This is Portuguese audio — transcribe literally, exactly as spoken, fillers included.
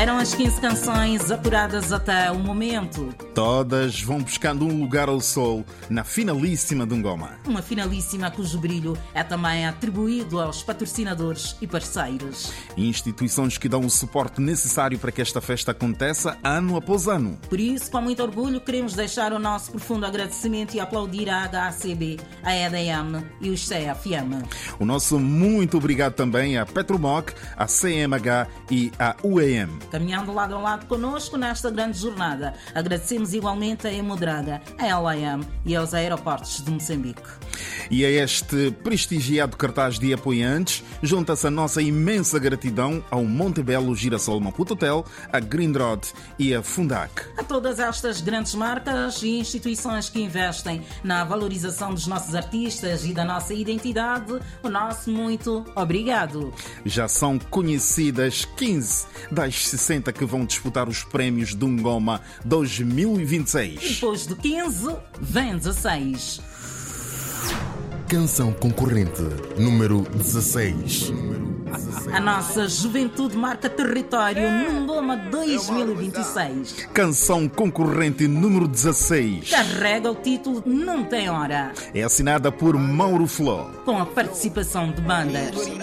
Eram as quinze canções apuradas até o momento. Todas vão buscando um lugar ao sol na finalíssima de Ngoma. Uma finalíssima cujo brilho é também atribuído aos patrocinadores e parceiros. Instituições que dão o suporte necessário para que esta festa aconteça ano após ano. Por isso, com muito orgulho, queremos deixar o nosso profundo agradecimento e aplaudir a H A C B, a E D M e o C F M. O nosso muito obrigado também à Petromoc, à C M H e à U E M. Caminhando lado a lado connosco nesta grande jornada, agradecemos igualmente a Emodraga, a L A M e aos aeroportos de Moçambique. E a este prestigiado cartaz de apoiantes, junta-se a nossa imensa gratidão ao Montebello Girassol Maputo Hotel, a Grindrod e a Fundac. A todas estas grandes marcas e instituições que investem na valorização dos nossos artistas e da nossa identidade, o nosso muito obrigado. Já são conhecidas quinze das sessenta que vão disputar os prémios do Ngoma dois mil e vinte e seis. Depois de quinze, vem dezesseis. Canção concorrente número dezesseis. A nossa juventude marca território no Ngoma dois mil e vinte e seis. Canção concorrente número dezesseis. Carrega o título Não Tem Hora. É assinada por Mauro Fló. Com a participação de bandas